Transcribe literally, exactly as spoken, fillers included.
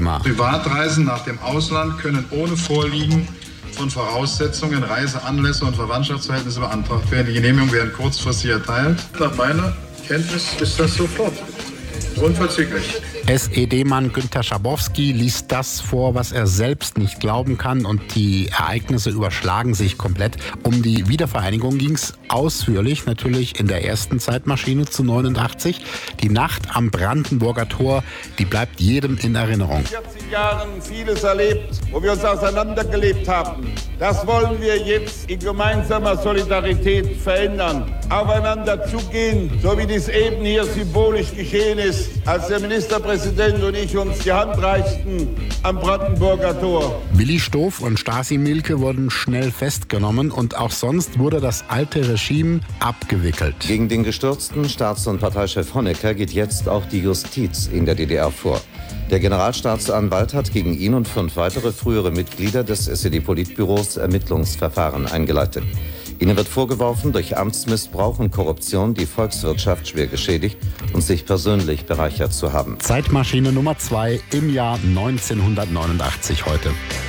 Thema. Privatreisen nach dem Ausland können ohne Vorliegen von Voraussetzungen, Reiseanlässe und Verwandtschaftsverhältnisse beantragt werden. Die Genehmigung werden kurzfristig erteilt. Nach meiner Kenntnis ist das sofort. Unverzüglich. S E D-Mann Günter Schabowski liest das vor, was er selbst nicht glauben kann, und die Ereignisse überschlagen sich komplett. Um die Wiedervereinigung ging es ausführlich, natürlich in der ersten Zeitmaschine zu neunundachtzig. Die Nacht am Brandenburger Tor, die bleibt jedem in Erinnerung. In vierzig Jahren vieles erlebt, wo wir uns auseinandergelebt haben. Das wollen wir jetzt in gemeinsamer Solidarität verändern. Aufeinander zugehen, so wie dies eben hier symbolisch geschehen ist, als der Ministerpräsident und ich uns die Hand reichten am Brandenburger Tor. Willi Stoph und Stasi Mielke wurden schnell festgenommen und auch sonst wurde das alte Regime abgewickelt. Gegen den gestürzten Staats- und Parteichef Honecker geht jetzt auch die Justiz in der D D R vor. Der Generalstaatsanwalt hat gegen ihn und fünf weitere frühere Mitglieder des S E D-Politbüros Ermittlungsverfahren eingeleitet. Ihnen wird vorgeworfen, durch Amtsmissbrauch und Korruption die Volkswirtschaft schwer geschädigt und sich persönlich bereichert zu haben. Zeitmaschine Nummer zwei im Jahr neunzehnhundertneunundachtzig heute.